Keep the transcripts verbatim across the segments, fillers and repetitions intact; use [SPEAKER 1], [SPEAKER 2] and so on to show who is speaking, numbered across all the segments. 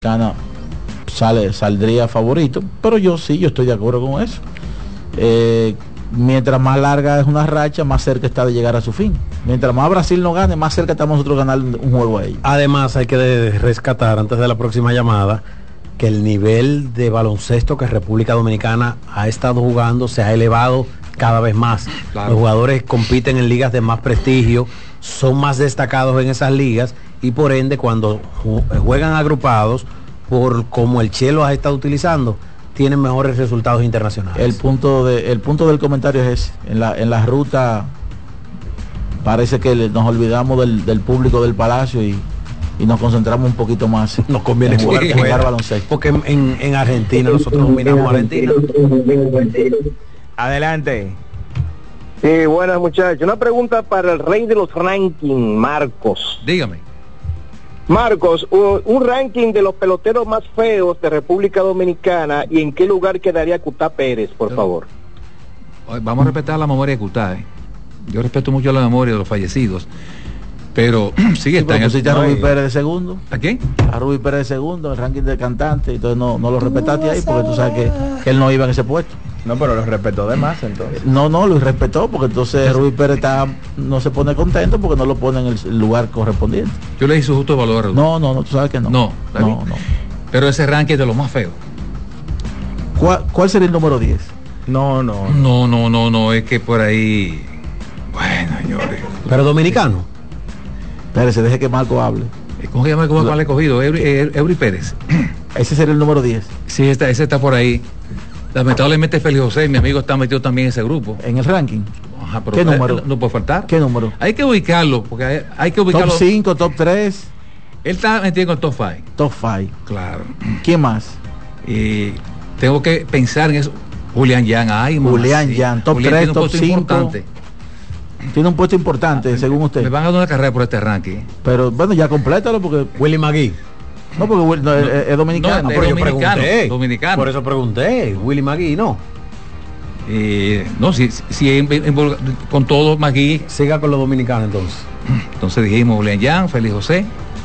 [SPEAKER 1] Dominicana sale, saldría favorito, pero yo sí, yo estoy de acuerdo con eso. Eh, mientras más larga es una racha, más cerca está de llegar a su fin. Mientras más Brasil no gane, más cerca estamos nosotros de ganar un, un juego a ellos.
[SPEAKER 2] Además, hay que de rescatar, antes de la próxima llamada, que el nivel de baloncesto que República Dominicana ha estado jugando se ha elevado cada vez más. Claro. Los jugadores compiten en ligas de más prestigio, son más destacados en esas ligas y por ende cuando juegan agrupados, por como el Che lo ha estado utilizando, tienen mejores resultados internacionales.
[SPEAKER 1] El punto de, el punto del comentario es ese. En la, en la ruta parece que nos olvidamos del, del público del Palacio y, y nos concentramos un poquito más.
[SPEAKER 2] Nos conviene
[SPEAKER 1] en jugar,
[SPEAKER 2] sí,
[SPEAKER 1] en jugar baloncesto. Porque en, en, en Argentina nosotros dominamos a Argentina.
[SPEAKER 3] Adelante.
[SPEAKER 4] Sí, buenas muchachos. Una pregunta para el rey de los rankings, Marcos.
[SPEAKER 5] Dígame.
[SPEAKER 4] Marcos, un, un ranking de los peloteros más feos de República Dominicana y en qué lugar quedaría Cutá Pérez, por Pero, favor.
[SPEAKER 5] Vamos a respetar la memoria de Cutá. ¿eh? Yo respeto mucho la memoria de los fallecidos. Pero sí,
[SPEAKER 1] sí
[SPEAKER 5] está en
[SPEAKER 1] el... a Rubí Pérez de segundo.
[SPEAKER 5] ¿A quién?
[SPEAKER 1] A Rubí Pérez de segundo, el ranking de cantante. Entonces no, no lo respetaste ahí porque tú sabes que, que él no iba en ese puesto.
[SPEAKER 3] No, pero lo respetó de más entonces.
[SPEAKER 1] No, no, lo respetó porque entonces Rubí Pérez está, no se pone contento porque no lo pone en el lugar correspondiente.
[SPEAKER 5] Yo le hice su justo valor.
[SPEAKER 1] No, no, no, tú sabes que no.
[SPEAKER 5] No,
[SPEAKER 1] no, no.
[SPEAKER 5] Pero ese ranking es de los más feos.
[SPEAKER 1] ¿Cuál, cuál sería el número diez?
[SPEAKER 3] No, no.
[SPEAKER 5] No, no, no, no, es que por ahí... Bueno, señores.
[SPEAKER 2] Pero dominicano.
[SPEAKER 1] Pérez, se deje que Marco hable.
[SPEAKER 5] ¿Cómo se llama el cual he cogido? Eury, Eury Pérez.
[SPEAKER 1] Ese sería el número diez.
[SPEAKER 5] Sí, está, ese está por ahí. Lamentablemente Félix José, mi amigo, está metido también en ese grupo.
[SPEAKER 1] ¿En el ranking?
[SPEAKER 5] Ajá, pero
[SPEAKER 1] ¿Qué número?
[SPEAKER 5] No, no puede faltar.
[SPEAKER 1] ¿Qué número?
[SPEAKER 5] Hay que ubicarlo, porque hay, hay que ubicarlo.
[SPEAKER 1] Top cinco, top tres.
[SPEAKER 5] Él está metido en el top cinco.
[SPEAKER 1] Top cinco.
[SPEAKER 5] Claro.
[SPEAKER 1] ¿Quién más?
[SPEAKER 5] Y tengo que pensar en eso. Julián Yan, ay,
[SPEAKER 1] Julián sí. Yan, top
[SPEAKER 5] Julián
[SPEAKER 1] tres, top cinco. Tiene un puesto importante, ah, según usted.
[SPEAKER 5] Me van a dar una carrera por este ranking.
[SPEAKER 1] Pero bueno, ya complétalo porque...
[SPEAKER 2] Willy Magui.
[SPEAKER 1] No, porque Will, no, es, es dominicano.
[SPEAKER 5] No,
[SPEAKER 1] es
[SPEAKER 5] pero
[SPEAKER 2] dominicano,
[SPEAKER 5] yo pregunté. Dominicano.
[SPEAKER 2] Por eso pregunté. Willy Magui, no.
[SPEAKER 5] Eh, no, si, si, si en, en, con todo Magui.
[SPEAKER 2] Siga con los dominicanos entonces.
[SPEAKER 5] Entonces dijimos Julián Yan, Félix José.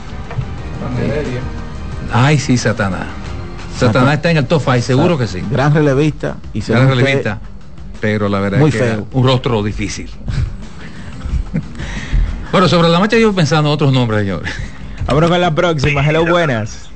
[SPEAKER 5] Ay, sí, Satanás. Satanás, Satanás está en el top cinco, seguro Sat que sí.
[SPEAKER 1] Gran relevista. Y
[SPEAKER 5] gran relevista. Pero la verdad
[SPEAKER 1] muy
[SPEAKER 5] es que
[SPEAKER 1] feo.
[SPEAKER 5] Un rostro difícil. Bueno, sobre la marcha yo pensando en otros nombres, señores.
[SPEAKER 3] Vámonos con la próxima. Hello, buenas.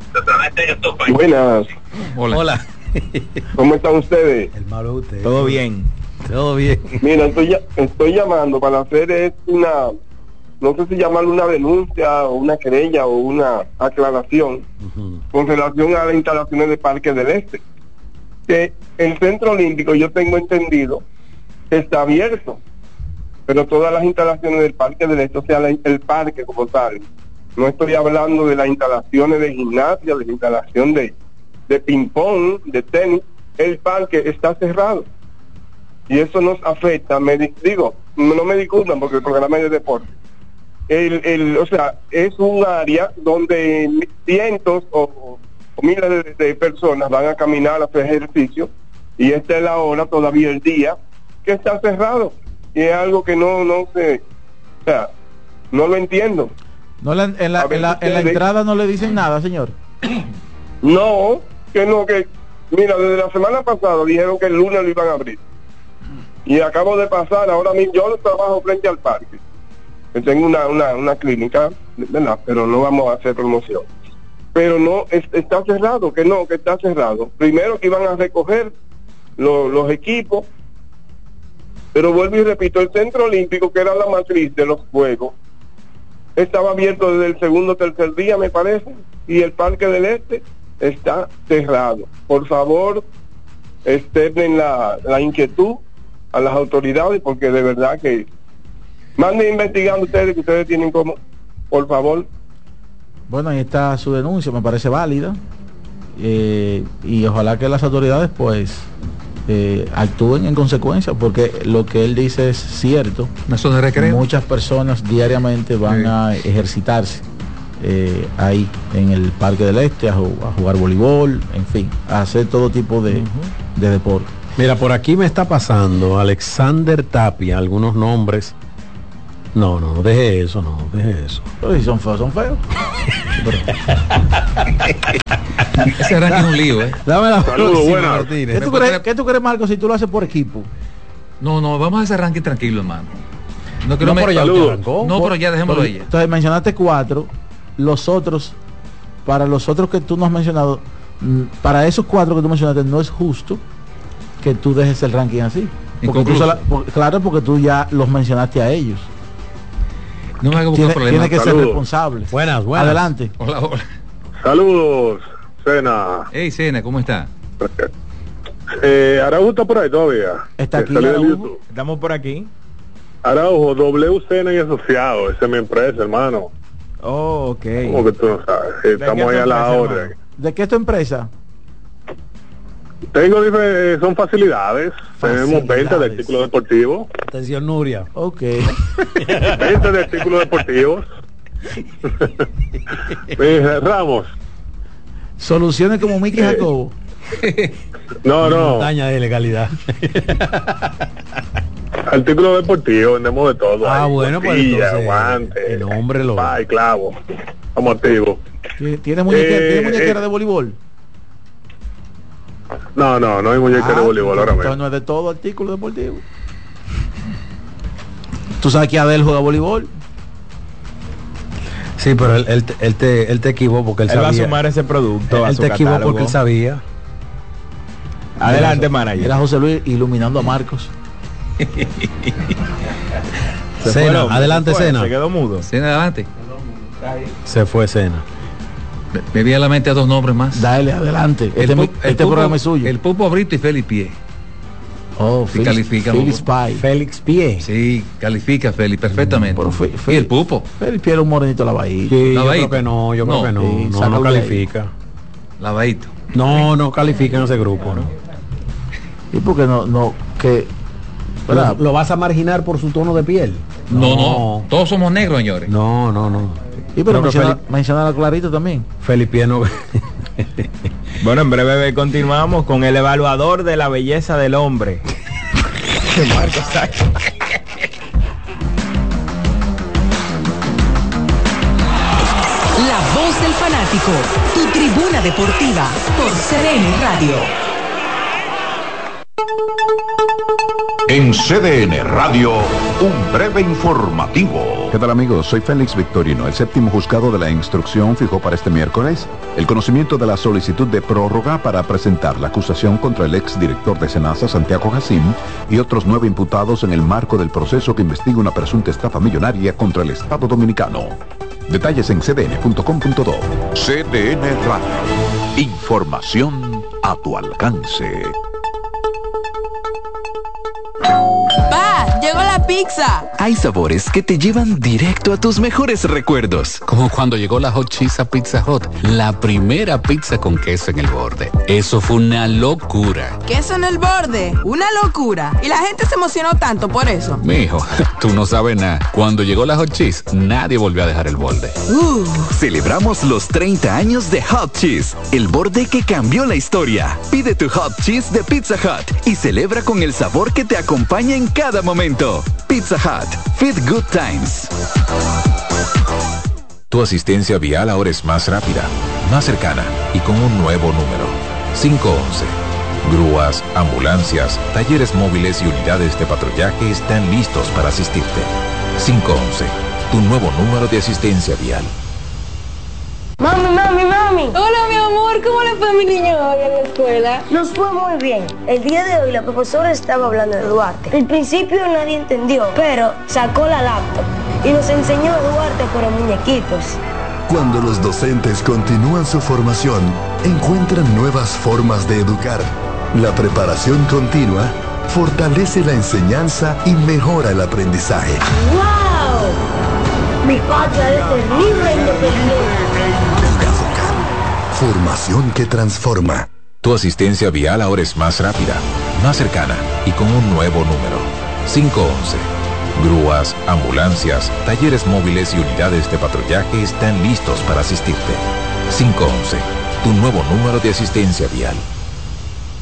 [SPEAKER 4] Buenas.
[SPEAKER 5] Hola.
[SPEAKER 2] Hola.
[SPEAKER 4] ¿Cómo están ustedes?
[SPEAKER 2] El malo usted.
[SPEAKER 3] Todo bien.
[SPEAKER 2] Todo bien.
[SPEAKER 4] Mira, estoy, estoy llamando para hacer una, no sé si llamarlo una denuncia o una querella o una aclaración uh-huh. con relación a las instalaciones de Parque del Este. Que el Centro Olímpico, yo tengo entendido, está abierto, pero todas las instalaciones del Parque del Este, o sea, la, el parque como tal, no estoy hablando de las instalaciones de gimnasia, de la instalación de, de ping-pong, de tenis, el parque está cerrado. Y eso nos afecta, me digo, no me disculpan porque el programa es de deporte. El, el, o sea, es un área donde cientos o, o miles de, de personas van a caminar a hacer ejercicio y esta es la hora, todavía el día, que está cerrado. Y es algo que no, no sé, o sea, no lo entiendo.
[SPEAKER 1] No la, en, la, en, la, en la entrada no le dicen nada, señor.
[SPEAKER 4] No, que no, que mira, desde la semana pasada dijeron que el lunes lo iban a abrir. Y acabo de pasar, ahora mismo yo trabajo frente al parque. Tengo una, una, una clínica, ¿verdad? Pero no vamos a hacer promoción. Pero no, es, está cerrado, que no, que está cerrado. Primero que iban a recoger lo, los equipos, pero vuelvo y repito, el Centro Olímpico, que era la matriz de los Juegos, estaba abierto desde el segundo o tercer día, me parece, y el Parque del Este está cerrado. Por favor, externen la, la inquietud a las autoridades, porque de verdad que manden investigando ustedes, que ustedes tienen como, por favor.
[SPEAKER 1] Bueno, ahí está su denuncia, me parece válida, eh, y ojalá que las autoridades pues eh, actúen en consecuencia, porque lo que él dice es cierto.
[SPEAKER 5] Eso de recreo.
[SPEAKER 1] Muchas personas diariamente van sí. a ejercitarse eh, ahí en el Parque del Este, a, a jugar voleibol, en fin, a hacer todo tipo de, uh-huh. de deporte.
[SPEAKER 2] Mira, por aquí me está pasando Alexander Tapia, algunos nombres No, no, deje eso, no, deje eso.
[SPEAKER 1] Pero si son feos, son feos.
[SPEAKER 5] Ese ranking es un lío, ¿eh?
[SPEAKER 2] Dame la
[SPEAKER 6] Saludos, buenas.
[SPEAKER 2] Martínez.
[SPEAKER 1] ¿Qué tú, crees, ¿Qué tú crees, Marco, si tú lo haces por equipo?
[SPEAKER 5] No, no, vamos a ese ranking tranquilo, hermano. No, que
[SPEAKER 2] No,
[SPEAKER 5] no, me...
[SPEAKER 2] pero ya
[SPEAKER 6] Saludos.
[SPEAKER 2] usted arrancó.
[SPEAKER 5] no, pero ya dejémoslo
[SPEAKER 1] Porque-
[SPEAKER 5] ella.
[SPEAKER 1] Entonces mencionaste cuatro. Los otros, para los otros que tú no has mencionado, mm, para esos cuatro que tú mencionaste, no es justo que tú dejes el ranking así. Porque tú
[SPEAKER 5] Inconcluso.
[SPEAKER 1] sola- por- claro, porque tú ya los mencionaste a ellos.
[SPEAKER 5] No me haga buscar
[SPEAKER 1] Tiene,
[SPEAKER 5] problemas.
[SPEAKER 1] tiene que ser
[SPEAKER 6] Saludos.
[SPEAKER 1] responsable.
[SPEAKER 2] Buenas, buenas.
[SPEAKER 1] Adelante.
[SPEAKER 5] Hola, hola.
[SPEAKER 6] Saludos, Cena.
[SPEAKER 5] Hey, Cena, ¿cómo está?
[SPEAKER 6] Eh, Araujo está por ahí todavía.
[SPEAKER 1] Está aquí,
[SPEAKER 6] Que salió del
[SPEAKER 1] Araujo.
[SPEAKER 6] YouTube.
[SPEAKER 3] Estamos por aquí.
[SPEAKER 6] Araujo, W Cena y Asociados, esa es mi empresa, hermano.
[SPEAKER 3] Oh, ok.
[SPEAKER 6] ¿Cómo que tú no sabes?
[SPEAKER 3] qué
[SPEAKER 6] Estamos ahí
[SPEAKER 3] es
[SPEAKER 6] a
[SPEAKER 3] tu
[SPEAKER 6] la
[SPEAKER 3] empresa,
[SPEAKER 6] orden.
[SPEAKER 3] hermano?
[SPEAKER 1] ¿De qué es tu empresa?
[SPEAKER 6] Tengo difer- son facilidades. Tenemos venta de
[SPEAKER 1] Facilidades.
[SPEAKER 6] artículos deportivos.
[SPEAKER 2] Atención, Nuria.
[SPEAKER 1] Ok.
[SPEAKER 6] Venta de artículos deportivos. Mira, Ramos.
[SPEAKER 1] Soluciones como Mickey
[SPEAKER 6] Eh,
[SPEAKER 1] Jacobo.
[SPEAKER 6] No, no.
[SPEAKER 2] Montaña de legalidad.
[SPEAKER 6] Artículos deportivos, vendemos de todo.
[SPEAKER 2] Ah,
[SPEAKER 6] ahí.
[SPEAKER 2] bueno, pues
[SPEAKER 6] Guantilla,
[SPEAKER 2] entonces,
[SPEAKER 6] guante,
[SPEAKER 2] el hombre lo-
[SPEAKER 6] ay, clavo. Estamos activos.
[SPEAKER 1] ¿Tiene muñequera,
[SPEAKER 6] Eh,
[SPEAKER 1] ¿tiene muñequera
[SPEAKER 6] eh.
[SPEAKER 1] de voleibol?
[SPEAKER 6] No, no, no hay muñeca
[SPEAKER 1] Ah,
[SPEAKER 6] de voleibol ahora
[SPEAKER 1] entonces
[SPEAKER 6] mismo.
[SPEAKER 1] no es de todo artículo deportivo. Tú sabes que Adel juega voleibol.
[SPEAKER 2] Sí, pero él, él, te- él te, él te equivocó porque él,
[SPEAKER 3] Él va a
[SPEAKER 2] sabía.
[SPEAKER 3] sumar ese producto a
[SPEAKER 2] él
[SPEAKER 3] su
[SPEAKER 2] te equivocó
[SPEAKER 3] catálogo.
[SPEAKER 2] porque él sabía.
[SPEAKER 3] Adelante,
[SPEAKER 1] Era
[SPEAKER 3] manager.
[SPEAKER 1] José Luis iluminando a Marcos.
[SPEAKER 3] Se fue
[SPEAKER 2] Cena,
[SPEAKER 3] el hombre,
[SPEAKER 2] adelante,
[SPEAKER 3] se fue,
[SPEAKER 2] Cena.
[SPEAKER 3] Se quedó mudo.
[SPEAKER 5] Cena, adelante.
[SPEAKER 2] Se fue Cena.
[SPEAKER 5] Me, me vi a la mente a dos nombres más.
[SPEAKER 1] Dale, adelante. Este,
[SPEAKER 5] El
[SPEAKER 1] mi-
[SPEAKER 5] pu- el
[SPEAKER 1] este
[SPEAKER 5] Pupo-
[SPEAKER 1] programa es suyo.
[SPEAKER 5] El Pupo Brito y Félix Pie.
[SPEAKER 1] oh,
[SPEAKER 5] sí
[SPEAKER 1] Félix-
[SPEAKER 5] califica,
[SPEAKER 1] Félix
[SPEAKER 5] Hugo.
[SPEAKER 1] Pay.
[SPEAKER 2] Félix Pie.
[SPEAKER 5] Sí, califica Félix perfectamente.
[SPEAKER 1] Pero Fe-
[SPEAKER 5] y
[SPEAKER 1] Fe-
[SPEAKER 5] el Pupo.
[SPEAKER 1] Félix Pie era un morenito lavadito.
[SPEAKER 2] Sí, yo
[SPEAKER 5] Lavadito.
[SPEAKER 2] creo que no, yo creo
[SPEAKER 5] No,
[SPEAKER 2] que no.
[SPEAKER 1] sí,
[SPEAKER 2] no, no
[SPEAKER 1] sácalo de ahí.
[SPEAKER 2] califica.
[SPEAKER 5] Lavadito.
[SPEAKER 2] No, no califica en ese grupo, ¿no?
[SPEAKER 1] ¿Y por qué no? no que, ¿verdad?
[SPEAKER 2] ¿Lo, lo vas a marginar por su tono de piel?
[SPEAKER 5] No, no. Todos somos negros, señores.
[SPEAKER 2] No, no, no.
[SPEAKER 1] y pero
[SPEAKER 2] creo que
[SPEAKER 1] menciona,
[SPEAKER 2] Feli-
[SPEAKER 1] menciona a Clarito también.
[SPEAKER 2] Félix Pie no.
[SPEAKER 3] Bueno, en breve continuamos con el evaluador de la belleza del hombre. Marco Sánchez.
[SPEAKER 7] La voz del fanático, tu tribuna deportiva por C D N Radio.
[SPEAKER 8] En C D N Radio, un breve informativo.
[SPEAKER 9] ¿Qué tal, amigos? Soy Félix Victorino. El séptimo juzgado de la instrucción fijó para este miércoles el conocimiento de la solicitud de prórroga para presentar la acusación contra el exdirector de SENASA, Santiago Jacín, y otros nueve imputados en el marco del proceso que investiga una presunta estafa millonaria contra el Estado Dominicano. Detalles en c d n punto com punto do.
[SPEAKER 8] C D N Radio. Información a tu alcance.
[SPEAKER 10] ¡Pa! ¡Llegó la pizza!
[SPEAKER 11] Hay sabores que te llevan directo a tus mejores recuerdos. Como cuando llegó la Hot Cheese a Pizza Hut, la primera pizza con queso en el borde. Eso fue una locura.
[SPEAKER 10] Queso en el borde, una locura. Y la gente se emocionó tanto por eso.
[SPEAKER 11] Mijo, tú no sabes nada. Cuando llegó la Hot Cheese, nadie volvió a dejar el borde.
[SPEAKER 10] Uh.
[SPEAKER 11] Celebramos los treinta años de Hot Cheese, el borde que cambió la historia. Pide tu Hot Cheese de Pizza Hut y celebra con el sabor que te acompaña en cada momento. Pizza Hut, Feed Good Times.
[SPEAKER 12] Tu asistencia vial ahora es más rápida, más cercana y con un nuevo número. cinco once. Grúas, ambulancias, talleres móviles y unidades de patrullaje están listos para asistirte. cinco once. Tu nuevo número de asistencia vial.
[SPEAKER 13] Mami, mami, mami.
[SPEAKER 10] Hola, mi amor, ¿cómo le fue a mi niño hoy en la escuela?
[SPEAKER 13] Nos fue muy bien. El día de hoy la profesora estaba hablando de Duarte. Al principio nadie entendió, pero sacó la laptop y nos enseñó a Duarte por muñequitos.
[SPEAKER 14] Cuando los docentes continúan su formación, encuentran nuevas formas de educar. La preparación continua fortalece la enseñanza y mejora el aprendizaje.
[SPEAKER 13] ¡Wow! Mi patria es libre e independiente.
[SPEAKER 14] Formación que transforma.
[SPEAKER 12] Tu asistencia vial ahora es más rápida, más cercana y con un nuevo número. cinco once. Grúas, ambulancias, talleres móviles y unidades de patrullaje están listos para asistirte. cinco once. Tu nuevo número de asistencia vial.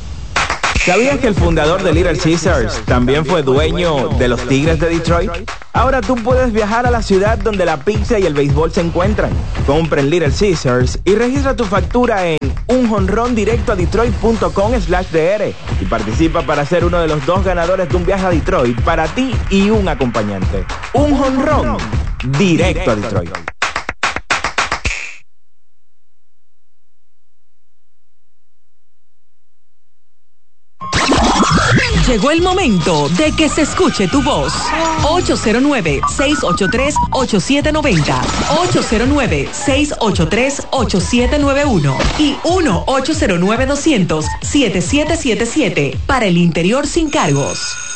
[SPEAKER 3] ¿Sabías que el fundador de Little Caesars también fue dueño de los Tigres de Detroit? Ahora tú puedes viajar a la ciudad donde la pizza y el béisbol se encuentran. Compra en Little Caesars y registra tu factura en un jonrón directo a detroit punto com slash d r y participa para ser uno de los dos ganadores de un viaje a Detroit para ti y un acompañante. Un jonrón directo a Detroit.
[SPEAKER 7] Llegó el momento de que se escuche tu voz. ocho cero nueve, seis ocho tres, ocho siete nueve cero, ocho cero nueve, seis ocho tres, ocho siete nueve uno y uno ocho cero nueve, dos cero cero, siete siete siete siete para el interior sin cargos.